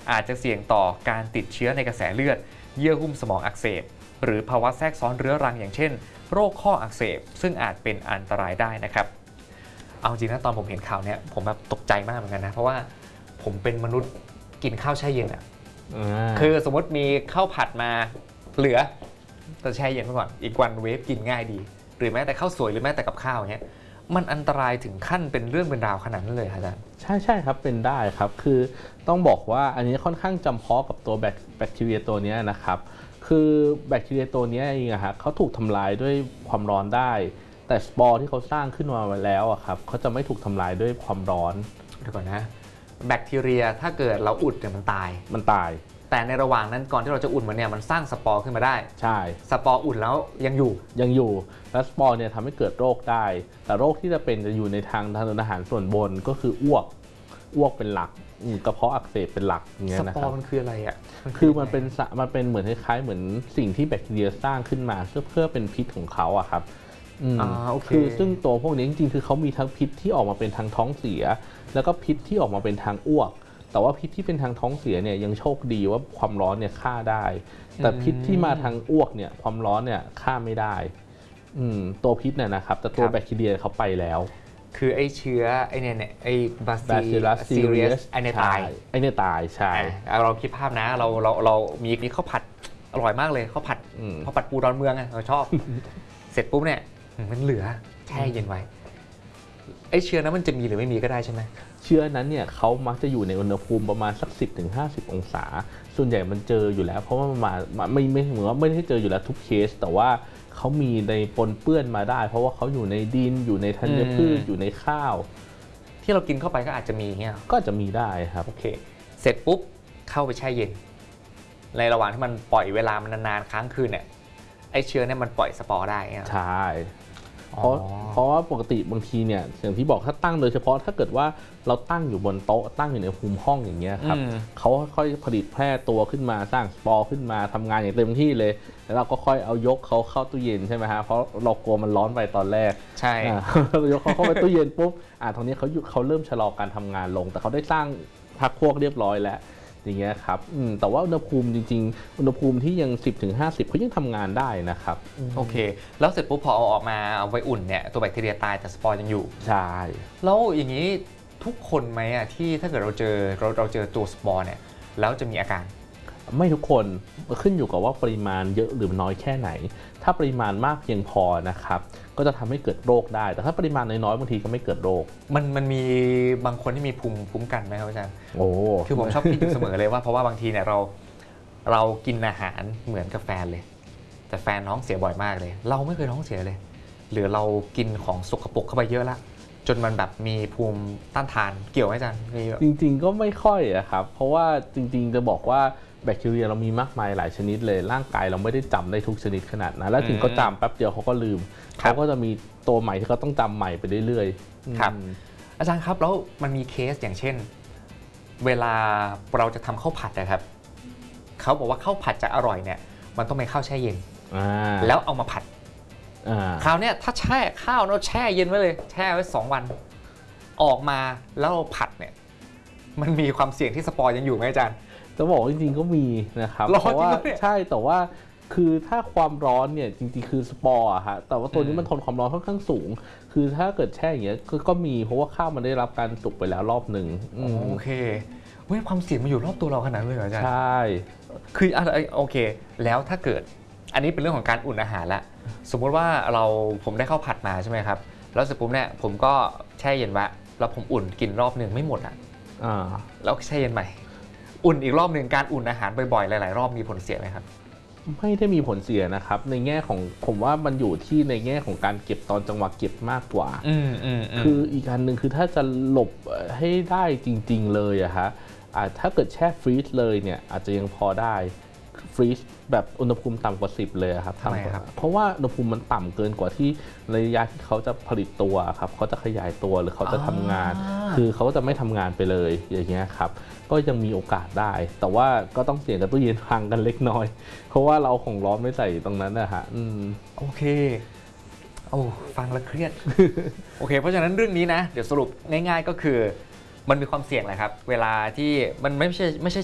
อาจจะเสี่ยงต่อการติดเชื้อในกระแสเลือดเยื่อหุ้มสมองอักเสบหรือภาวะแทรกซ้อนเรื้อรังอย่างเช่นโรคข้ออักเสบซึ่งอาจเป็นอันตรายได้นะครับเอาจริงนะตอนผมเห็นข่าวเนี้ยผมแบบตกใจมากเหมือนกันนะเพราะว่าผมเป็นมนุษย์กินข้าวแช่เย็นอ่ะคือสมมติมีข้าวผัดมาเหลือจะแช่เย็นไว้ก่อนอีกวันเวฟกินง่ายดีหรือแม้แต่ข้าวสวยหรือแม้แต่กับข้าวอย่างเงี้ยมันอันตรายถึงขั้นเป็นเรื่องเป็นราวขนาดนั้นเลยครับอาจารย์ใช่ครับเป็นได้ครับคือต้องบอกว่าอันนี้ค่อนข้างจำเพาะกับตัวแบคทีเรียตัวนี้นะครับคือแบคทีเรียตัวนี้เองอะฮะเขาถูกทำลายด้วยความร้อนได้แต่สปอร์ที่เขาสร้างขึ้นมาแล้วอะครับเขาจะไม่ถูกทำลายด้วยความร้อนเดี๋ยวก่อนนะแบคทีเรียถ้าเกิดเราอุดเนี่ยมันตายแต่ในระหว่างนั้นก่อนที่เราจะอุ่นมันเนี่ยมันสร้างสปอร์ขึ้นมาได้ใช่สปอร์อุ่นแล้วยังอยู่และสปอร์เนี่ยทำให้เกิดโรคได้แต่โรคที่จะอยู่ในทางเดินอาหารส่วนบนก็คืออ้วกเป็นหลักกระเพาะอักเสบเป็นหลักอย่างเงี้ยนะครับสปอร์มันคืออะไรอ่ะคือมันเป็นเหมือนคล้ายๆเหมือนสิ่งที่แบคทีเรียสร้างขึ้นมาเพื่อเป็นพิษของเขาอะครับคือซึ่งตัวพวกนี้จริงๆคือเขามีทั้งพิษที่ออกมาเป็นทางท้องเสียแล้วก็พิษที่ออกมาเป็นทางอ้วกแต่ว่าพิษที่เป็นทางท้องเสียเนี่ยยังโชคดีว่าความร้อนเนี่ยฆ่าได้แต่พิษที่มาทางอ้วกเนี่ยความร้อนเนี่ยฆ่าไม่ได้ตัวพิษเนี่ยนะครับแต่ตัวแบคทีเรียเขาไปแล้วคือไอเชื้อไอเนี่ยไอบาซิลัสซีเรียสไอเนี่ยตายใช่เราคิดภาพนะเรามีข้าวผัดอร่อยมากเลยข้าวผัดปูดอนเมืองเราชอบเสร็จปุ๊บเนี่ยมันเหลือแช่เย็นไว้ไอเชื้อนั้นมันจะมีหรือไม่มีก็ได้ใช่ไหมเชื้อนั้นเนี่ยเขามักจะอยู่ในอุณหภูมิประมาณสัก 10-50 องศาส่วนใหญ่มันเจออยู่แล้วเพราะว่ามันไม่เหมือนว่าไม่ได้เจออยู่แล้วทุกเคสแต่ว่าเขามีในปนเปื้อนมาได้เพราะว่าเขาอยู่ในดินอยู่ในธัญพืชอยู่ในข้าวที่เรากินเข้าไปก็อาจจะมีเงี้ยก็จะมีได้ครับโอเคเสร็จปุ๊บเข้าไปแช่เย็นในระหว่างที่มันปล่อยเวลามันนานๆค้างคืนเนี่ยไอเชื้อเนี่ยมันปล่อยสปอร์ได้ใช่เพราะว่าปกติบางทีเนี่ยอย่างที่บอกถ้าตั้งโดยเฉพาะถ้าเกิดว่าเราตั้งอยู่บนโต๊ะตั้งอยู่ในภูมิห้องอย่างเงี้ยครับเขาค่อยผลิตแพร่ตัวขึ้นมาสร้างสปอร์ขึ้นมาทำงานอย่างเต็มที่เลยแล้วเราก็ค่อยเอายกเขาเข้าตู้เย็นใช่ไหมฮะเพราะเรากลัวมันร้อนไปตอนแรกใช่ยกเขาเข้าไปตู้เย็นปุ๊บตรงนี้เขาเริ่มชะลอการทำงานลงแต่เขาได้สร้างพรรคพวกเรียบร้อยแล้วอย่างเงี้ยครับแต่ว่าอุณหภูมิจริงๆอุณหภูมิที่ยัง 10-50 เขายังทำงานได้นะครับโอเคแล้วเสร็จปุ๊บพอเอาออกมาเอาไว้อุ่นเนี่ยตัวแบคทีเรียตายแต่สปอร์ยังอยู่ใช่แล้วอย่างนี้ทุกคนไหมอ่ะที่ถ้าเกิดเราเจอตัวสปอร์เนี่ยแล้วจะมีอาการไม่ทุกคนขึ้นอยู่กับว่าปริมาณเยอะหรือน้อยแค่ไหนถ้าปริมาณมากเพียงพอนะครับก็จะทำให้เกิดโรคได้แต่ถ้าปริมาณน้อยๆบางทีก็ไม่เกิดโรคมันมีบางคนที่มีภูมิคุ้มกันไหมครับอาจารย์คือผมชอบคิดอยู่เสมอเลยว่าเพราะว่าบางทีเนี่ยเรากินอาหารเหมือนกับแฟนเลยแต่แฟนท้องเสียบ่อยมากเลยเราไม่เคยท้องเสียเลยหรือเรากินของสกปรกเข้าไปเยอะละจนมันแบบมีภูมิต้านทานเกี่ยวไหมอาจารย์จริงๆก็ไม่ค่อยอะครับเพราะว่าจริงๆจะบอกว่าแบคทีเรียเรามีมากมายหลายชนิดเลยร่างกายเราไม่ได้จำได้ทุกชนิดขนาดนั้นแล้วถึงเขาจำแป๊บเดียวเขาก็ลืมเขาก็จะมีตัวใหม่ที่เขาต้องจำใหม่ไปเรื่อยๆครับอาจารย์ครับแล้วมันมีเคสอย่างเช่นเวลาเราจะทำข้าวผัดนะครับเขาบอกว่าข้าวผัดจะอร่อยเนี่ยมันต้องเป็นข้าวแช่เย็นแล้วเอามาผัดคราวนี้ถ้าแช่ข้าวเราแช่เย็นไว้เลยแช่ไว้2 วันออกมาแล้วเราผัดเนี่ยมันมีความเสี่ยงที่สปอร์ยังอยู่ไหมอาจารย์จะบอกจริงๆก็มีนะครับเพราะว่าใช่แต่ว่าคือถ้าความร้อนเนี่ยจริงๆคือสปอร์อะฮะแต่ว่าตัวนี้มันทนความร้อนค่อนข้างสูงคือถ้าเกิดแช่อย่างเงี้ยก็มีเพราะว่าข้าวมันได้รับการสุกไปแล้วรอบหนึ่งโอเคความเสี่ยงมันอยู่รอบตัวเราขนาดนั้นเลยอาจารย์ใช่คือโอเคแล้วถ้าเกิดอันนี้เป็นเรื่องของการอุ่นอาหารละสมมติว่าผมได้ข้าวผัดมาใช่ไหมครับแล้วเสร็จปุ๊บเนี่ยผมก็แช่เย็นไว้แล้วผมอุ่นกินรอบหนึ่งไม่หมดแล้วแช่เย็นใหม่อุ่นอีกรอบหนึ่งการอุ่นอาหารบ่อยๆหลายๆรอบมีผลเสียไหมครับไม่ได้มีผลเสียนะครับในแง่ของผมว่ามันอยู่ที่ในแง่ของการเก็บตอนจังหวะเก็บมากกว่าคืออีกอันหนึ่งคือถ้าจะหลบให้ได้จริงๆเลยอะฮะถ้าเกิดแช่ฟรีซเลยเนี่ยอาจจะยังพอได้ฟรีซแบบอุณหภูมิต่ำกว่า10เลยครับทำไมครับเพราะว่าอุณหภูมิมันต่ำเกินกว่าที่ระยะที่เขาจะผลิตตัวครับเขาจะขยายตัวหรือเขาจะทำงานคือเขาจะไม่ทำงานไปเลยอย่างเงี้ยครับก็ยังมีโอกาสได้แต่ว่าก็ต้องเสี่ยงกับตู้เย็นพังกันเล็กน้อยเพราะว่าเราของร้อนไม่ใส่ตรงนั้นนะฮะโอเคฟังแล้วเครียด โอเคเพราะฉะนั้นเรื่องนี้นะเดี๋ยวสรุปง่ายๆก็คือมันมีความเสี่ยงแหละครับเวลาที่มันไม่ใช่